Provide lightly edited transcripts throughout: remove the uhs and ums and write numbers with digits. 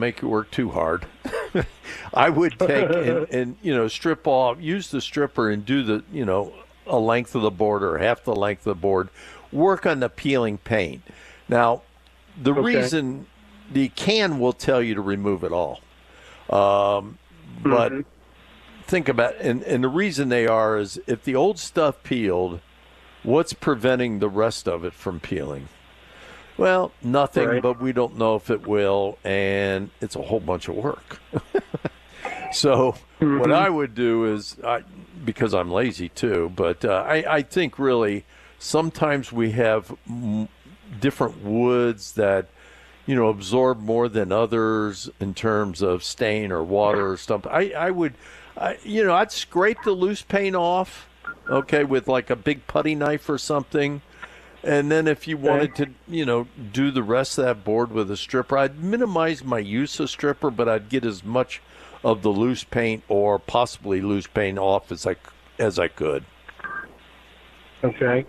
make you work too hard. I would take and strip off, use the stripper and do the, a length of the board or half the length of the board. Work on the peeling paint. Now, the reason the can will tell you to remove it all. But think about and the reason they are is if the old stuff peeled, what's preventing the rest of it from peeling? Well, nothing, but we don't know if it will, and it's a whole bunch of work. So what I would do is, because I'm lazy too, but I think really sometimes we have different woods that, absorb more than others in terms of stain or water or stuff. I'd scrape the loose paint off, with like a big putty knife or something. And then if you wanted to, do the rest of that board with a stripper, I'd minimize my use of stripper, but I'd get as much of the loose paint or possibly loose paint off as I could. Okay.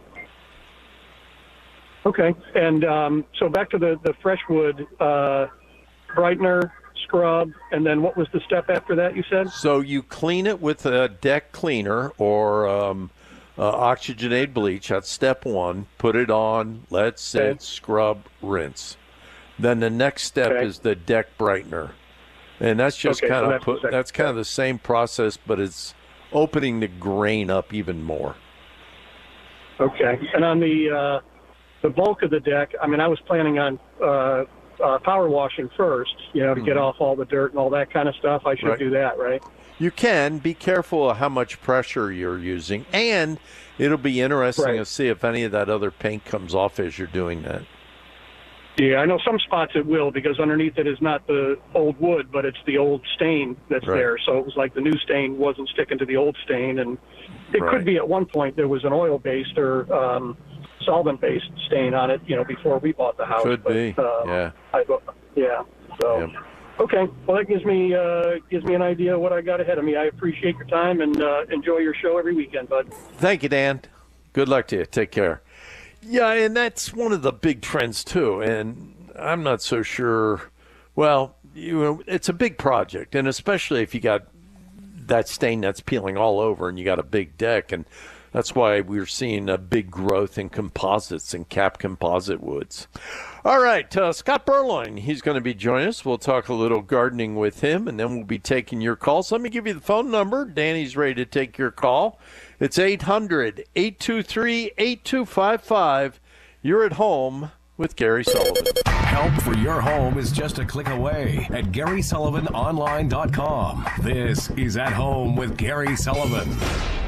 And so back to the fresh wood brightener, scrub, and then what was the step after that you said? So you clean it with a deck cleaner or oxygenated bleach. That's step one. Put it on, let it sit, scrub, rinse. Then the next step is the deck brightener. And that's just that's kind of the same process, but it's opening the grain up even more. Okay. And on the bulk of the deck, I was planning on power washing first, to get off all the dirt and all that kind of stuff. I should do that, right? You can. Be careful of how much pressure you're using, and it'll be interesting to see if any of that other paint comes off as you're doing that. Yeah, I know some spots it will because underneath it is not the old wood, but it's the old stain that's there. So it was like the new stain wasn't sticking to the old stain, and it could be at one point there was an oil-based or solvent-based stain on it, before we bought the house. Could be, yeah. So, okay. Well, that gives me an idea of what I got ahead of me. I appreciate your time and enjoy your show every weekend, bud. Thank you, Dan. Good luck to you. Take care. Yeah, and that's one of the big trends, too. And I'm not so sure. Well, it's a big project, and especially if you got that stain that's peeling all over and you got a big deck. And that's why we're seeing a big growth in composites and cap composite woods. All right, Scott Burloin, he's going to be joining us. We'll talk a little gardening with him, and then we'll be taking your calls. Let me give you the phone number. Danny's ready to take your call. It's 800-823-8255. You're at home with Gary Sullivan. Help for your home is just a click away at GarySullivanOnline.com. This is At Home with Gary Sullivan.